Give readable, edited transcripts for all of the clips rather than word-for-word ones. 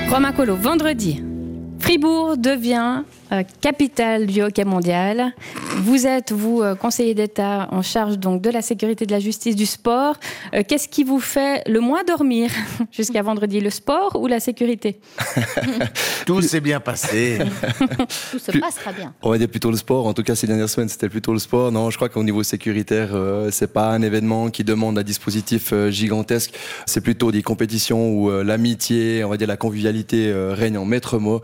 Romain Collot, vendredi, Fribourg devient capitale du hockey mondial. Vous êtes, conseiller d'État en charge donc de la sécurité, de la justice, du sport. Qu'est-ce qui vous fait le moins dormir jusqu'à vendredi, le sport ou la sécurité? Tout s'est bien passé. Tout se passera bien. On va dire plutôt le sport. En tout cas, ces dernières semaines, c'était plutôt le sport. Non, je crois qu'au niveau sécuritaire, c'est pas un événement qui demande un dispositif gigantesque. C'est plutôt des compétitions où l'amitié, on va dire la convivialité règne en maître mot.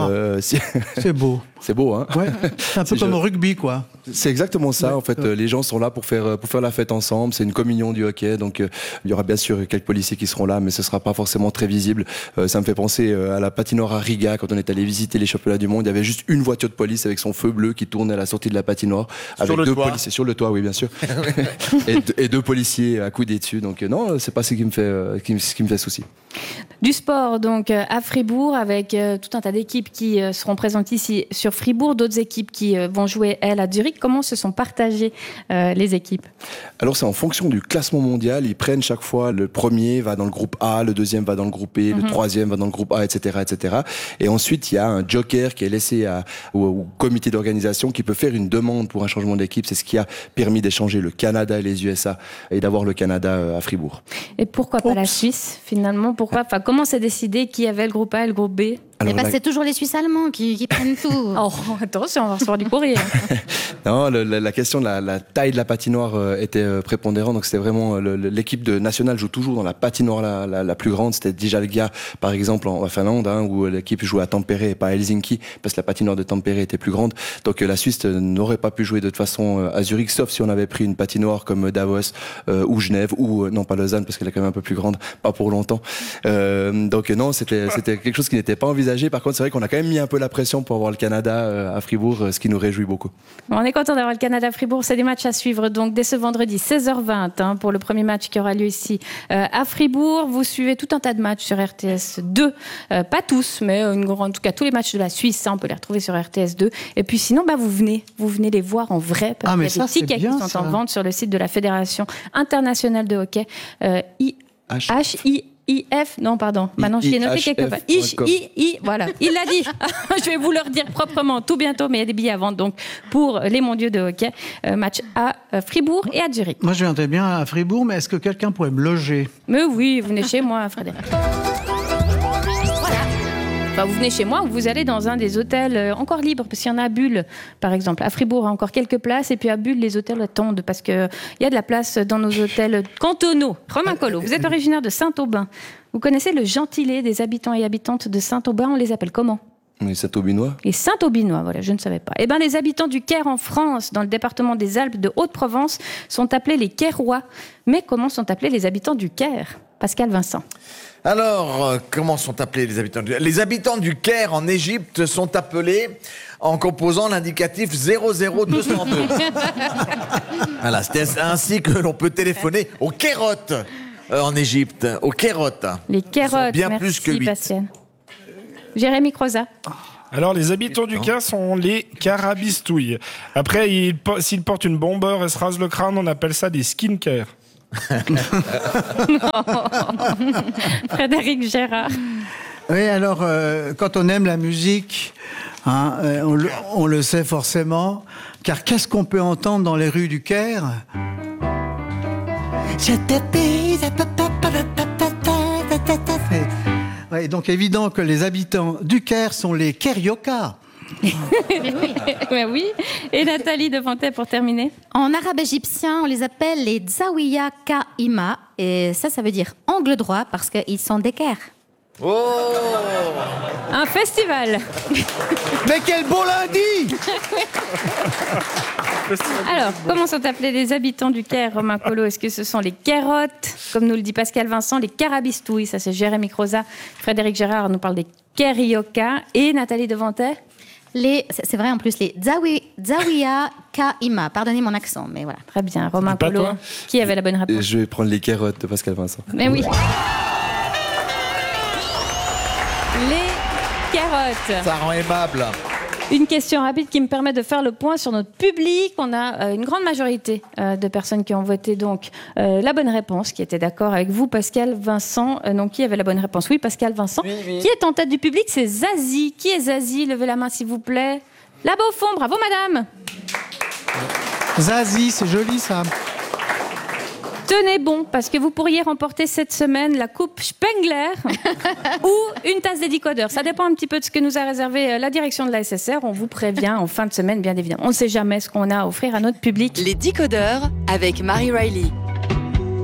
C'est beau. C'est beau, hein? Ouais. C'est un peu comme au rugby, quoi. C'est exactement ça, ouais, en fait. Les gens sont là pour faire la fête ensemble. C'est une communion du hockey. Donc, il y aura bien sûr quelques policiers qui seront là, mais ce sera pas forcément très visible. Ça me fait penser à la patinoire à Riga, quand on est allé visiter les championnats du monde. Il y avait juste une voiture de police avec son feu bleu qui tournait à la sortie de la patinoire. Avec deux policiers sur le toit, oui, bien sûr. et deux policiers accoudés dessus. Donc, non, c'est pas ce qui me fait souci. Du sport, donc, à Fribourg, avec tout un tas d'équipes qui seront présentes ici sur Fribourg, d'autres équipes qui vont jouer, elles, à Zurich. Comment se sont partagées les équipes? Alors, c'est en fonction du classement mondial. Ils prennent chaque fois, le premier va dans le groupe A, le deuxième va dans le groupe B, le troisième va dans le groupe A, etc., etc. Et ensuite, il y a un joker qui est laissé au comité d'organisation qui peut faire une demande pour un changement d'équipe. C'est ce qui a permis d'échanger le Canada et les USA et d'avoir le Canada à Fribourg. Et pourquoi pas la Suisse, finalement? Comment s'est décidé qui avait le groupe A et le groupe B? C'est toujours les Suisses allemands qui prennent tout. Oh, attention, on va recevoir du courrier. Non, la question de la taille de la patinoire était prépondérante. Donc c'était vraiment l'équipe nationale joue toujours dans la patinoire la plus grande. C'était Dijalga, par exemple, en Finlande, où l'équipe jouait à Tampere et pas à Helsinki, parce que la patinoire de Tampere était plus grande. Donc la Suisse n'aurait pas pu jouer de toute façon à Zurich, sauf si on avait pris une patinoire comme Davos ou Genève, ou non pas Lausanne, parce qu'elle est quand même un peu plus grande, pas pour longtemps. Donc non, c'était quelque chose qui n'était pas envisagé. Par contre, c'est vrai qu'on a quand même mis un peu la pression pour avoir le Canada à Fribourg, ce qui nous réjouit beaucoup. On est content d'avoir le Canada à Fribourg. C'est des matchs à suivre donc dès ce vendredi 16h20 pour le premier match qui aura lieu ici à Fribourg. Vous suivez tout un tas de matchs sur RTS 2. Pas tous, mais en tout cas tous les matchs de la Suisse, on peut les retrouver sur RTS 2. Et puis sinon, vous venez les voir en vrai. Parce qu'il y a des tickets qui sont en vente sur le site de la Fédération internationale de hockey. IF, non, pardon. Maintenant, je l'ai noté quelque part. Voilà. Il l'a dit. Je vais vous le redire proprement tout bientôt, mais il y a des billets à vendre, donc, pour les mondiaux de hockey. Match à Fribourg et à Zurich. Moi, je viendrais bien à Fribourg, mais est-ce que quelqu'un pourrait me loger? Mais oui, venez chez moi, Frédéric. Vous venez chez moi ou vous allez dans un des hôtels encore libres, parce qu'il y en a à Bulle, par exemple. À Fribourg, encore quelques places, et puis à Bulle, les hôtels attendent, parce qu'il y a de la place dans nos hôtels cantonaux. Romain Collot, vous êtes originaire de Saint-Aubin. Vous connaissez le gentilé des habitants et habitantes de Saint-Aubin? On les appelle comment? Les Saint-Aubinois. Les Saint-Aubinois, voilà, je ne savais pas. Les habitants du Caire en France, dans le département des Alpes de Haute-Provence, sont appelés les Cairois. Mais comment sont appelés les habitants du Caire? Pascal Vincent. Alors, comment sont appelés les habitants du Caire? Les habitants du Caire en Égypte sont appelés en composant l'indicatif 00202. Voilà, c'est ainsi que l'on peut téléphoner aux Kairotes en Égypte, aux Kairotes. Les Kairotes, bien merci plus que 8. Pascal. Jérémy Croza. Alors, les habitants du Caire sont les carabistouilles. Après, s'ils portent une bomber et se rasent le crâne, on appelle ça des skincare. Frédéric Gérard. Oui, alors, quand on aime la musique, on le sait forcément, car qu'est-ce qu'on peut entendre dans les rues du Caire? Ouais, donc évident que les habitants du Caire sont les Carioca. Oui. Et Nathalie Devantet pour terminer. En arabe égyptien, on les appelle les Zawiya Ka'ima. Et ça veut dire angle droit parce qu'ils sont des Caire. Oh! Un festival. Mais quel beau lundi! Alors, comment sont appelés les habitants du Caire, Romain Collot? Est-ce que ce sont les Kairotes, comme nous le dit Pascal Vincent, les Carabistouilles? Ça, c'est Jérémy Croza. Frédéric Gérard nous parle des Carioca. Et Nathalie Devantet? C'est vrai en plus, les Zawiya Ka'ima. Pardonnez mon accent, mais voilà. Très bien, Romain Collot. Qui avait la bonne réponse? Je vais prendre les Kairotes de Pascal Vincent. Mais oui. Les Kairotes. Ça rend aimable. Une question rapide qui me permet de faire le point sur notre public. On a une grande majorité de personnes qui ont voté donc la bonne réponse, qui étaient d'accord avec vous, Pascal, Vincent. Donc, qui avait la bonne réponse? Oui, Pascal, Vincent. Oui. Qui est en tête du public? C'est Zazie. Qui est Zazie? Levez la main, s'il vous plaît. Là-bas au fond, bravo, madame. Zazie, c'est joli, ça. Tenez bon, parce que vous pourriez remporter cette semaine la coupe Spengler ou une tasse des décodeurs. Ça dépend un petit peu de ce que nous a réservé la direction de la SSR. On vous prévient en fin de semaine, bien évidemment. On ne sait jamais ce qu'on a à offrir à notre public. Les décodeurs avec Marie Riley.